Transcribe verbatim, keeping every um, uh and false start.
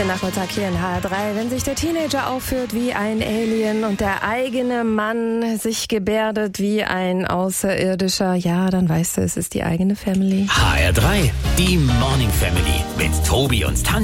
Der Nachmittag hier in H R drei. Wenn sich der Teenager aufführt wie ein Alien und der eigene Mann sich gebärdet wie ein Außerirdischer, ja, dann weißt du, es ist die eigene Family. H R drei, die Morning Family mit Tobi und Tanja.